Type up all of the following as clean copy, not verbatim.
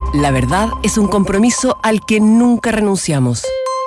La verdad es un compromiso al que nunca renunciamos.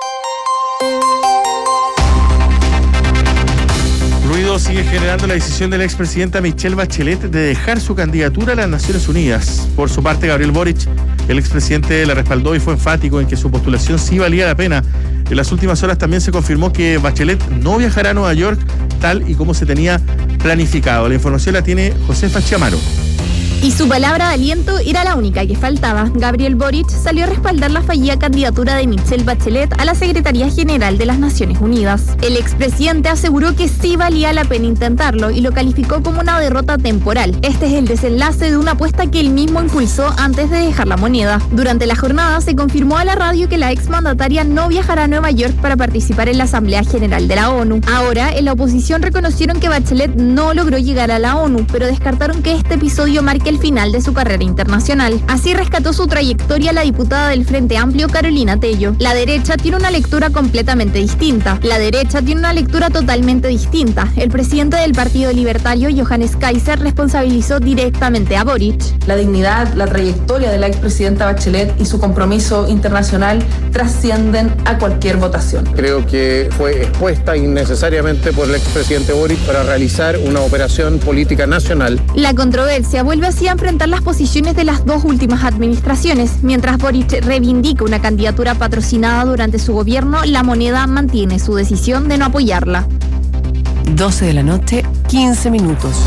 Ruido sigue generando la decisión de la expresidenta Michelle Bachelet de dejar su candidatura a las Naciones Unidas. Por su parte, Gabriel Boric, el expresidente, la respaldó y fue enfático en que su postulación sí valía la pena. En las últimas horas también se confirmó que Bachelet no viajará a Nueva York tal y como se tenía planificado. La información la tiene Josefa Chiamaro. Y su palabra de aliento era la única que faltaba. Gabriel Boric salió a respaldar la fallida candidatura de Michelle Bachelet a la Secretaría General de las Naciones Unidas. El expresidente aseguró que sí valía la pena intentarlo y lo calificó como una derrota temporal. Este es el desenlace de una apuesta que él mismo impulsó antes de dejar la moneda. Durante la jornada se confirmó a la radio que la exmandataria no viajará a Nueva York para participar en la Asamblea General de la ONU. Ahora, en la oposición reconocieron que Bachelet no logró llegar a la ONU, pero descartaron que este episodio marque el final de su carrera internacional. Así rescató su trayectoria la diputada del Frente Amplio, Carolina Tello. La derecha tiene una lectura completamente distinta. La derecha tiene una lectura totalmente distinta. El presidente del Partido Libertario, Johannes Kaiser, responsabilizó directamente a Boric. La dignidad, la trayectoria de la expresidenta Bachelet y su compromiso internacional trascienden a cualquier votación. Creo que fue expuesta innecesariamente por el expresidente Boric para realizar una operación política nacional. La controversia vuelve así a enfrentar las posiciones de las dos últimas administraciones. Mientras Boric reivindica una candidatura patrocinada durante su gobierno, La Moneda mantiene su decisión de no apoyarla. 12 de la noche, 15 minutos.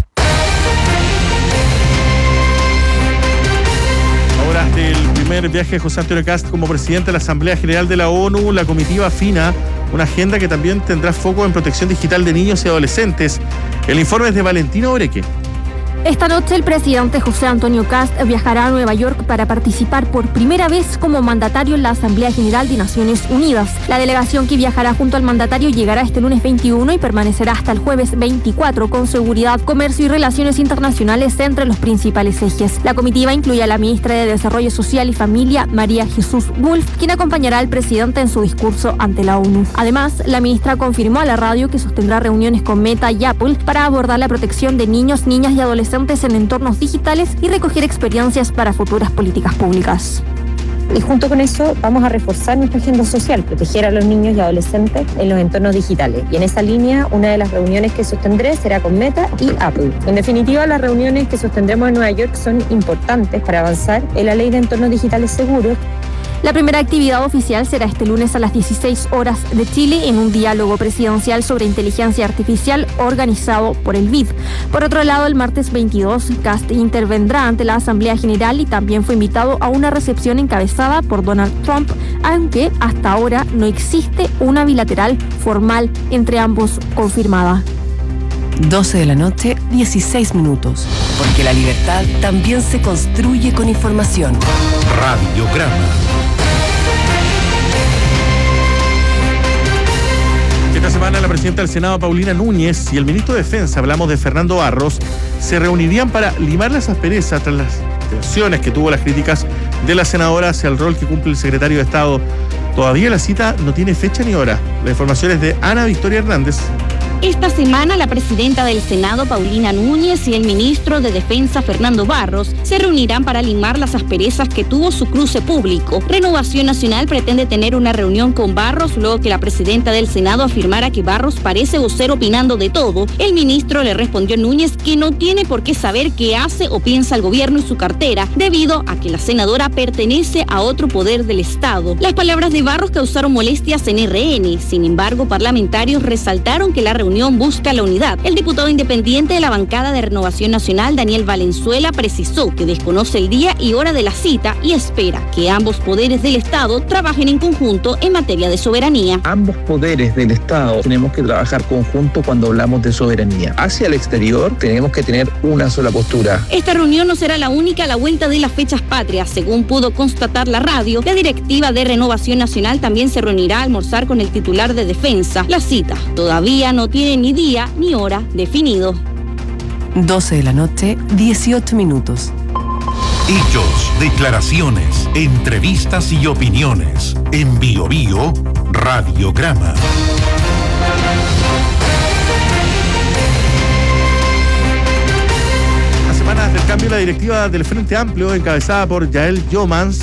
Ahora del primer viaje de José Antonio Kast como presidente de la Asamblea General de la ONU, la comitiva afina una agenda que también tendrá foco en protección digital de niños y adolescentes. El informe es de Valentina Oreque. Esta noche el presidente José Antonio Kast viajará a Nueva York para participar por primera vez como mandatario en la Asamblea General de Naciones Unidas. La delegación que viajará junto al mandatario llegará este lunes 21 y permanecerá hasta el jueves 24 con seguridad, comercio y relaciones internacionales entre los principales ejes. La comitiva incluye a la ministra de Desarrollo Social y Familia, María Jesús Wolf, quien acompañará al presidente en su discurso ante la ONU. Además, la ministra confirmó a la radio que sostendrá reuniones con Meta y Apple para abordar la protección de niños, niñas y adolescentes en entornos digitales y recoger experiencias para futuras políticas públicas. Y junto con eso vamos a reforzar nuestra agenda social, proteger a los niños y adolescentes en los entornos digitales. Y en esa línea, una de las reuniones que sostendré será con Meta y Apple. En definitiva, las reuniones que sostendremos en Nueva York son importantes para avanzar en la ley de entornos digitales seguros. La primera actividad oficial será este lunes a las 16 horas de Chile en un diálogo presidencial sobre inteligencia artificial organizado por el BID. Por otro lado, el martes 22, Kast intervendrá ante la Asamblea General y también fue invitado a una recepción encabezada por Donald Trump, aunque hasta ahora no existe una bilateral formal entre ambos confirmada. 12 de la noche, 16 minutos. Porque la libertad también se construye con información. Radiograma. Esta semana la presidenta del Senado, Paulina Núñez, y el ministro de Defensa, hablamos de Fernando Barros, se reunirían para limar las asperezas tras las tensiones que tuvo las críticas de la senadora hacia el rol que cumple el secretario de Estado. Todavía la cita no tiene fecha ni hora. La información es de Ana Victoria Hernández. Esta semana la presidenta del Senado, Paulina Núñez, y el ministro de Defensa, Fernando Barros, se reunirán para limar las asperezas que tuvo su cruce público. Renovación Nacional pretende tener una reunión con Barros luego que la presidenta del Senado afirmara que Barros parece vocero opinando de todo. El ministro le respondió a Núñez que no tiene por qué saber qué hace o piensa el gobierno y su cartera, debido a que la senadora pertenece a otro poder del Estado. Las palabras de Barros causaron molestias en RN. Sin embargo, parlamentarios resaltaron que la reunión busca la unidad. El diputado independiente de la bancada de Renovación Nacional, Daniel Valenzuela, precisó que desconoce el día y hora de la cita y espera que ambos poderes del Estado trabajen en conjunto en materia de soberanía. Ambos poderes del Estado tenemos que trabajar conjunto cuando hablamos de soberanía. Hacia el exterior tenemos que tener una sola postura. Esta reunión no será la única a la vuelta de las fechas patrias. Según pudo constatar la radio, la directiva de Renovación Nacional también se reunirá a almorzar con el titular de Defensa. La cita todavía no tiene ni día ni hora definido. 12 de la noche, 18 minutos. Hechos, declaraciones, entrevistas y opiniones. En Bio Bio, Radiograma. A semanas del cambio, la directiva del Frente Amplio, encabezada por Yael Yomans,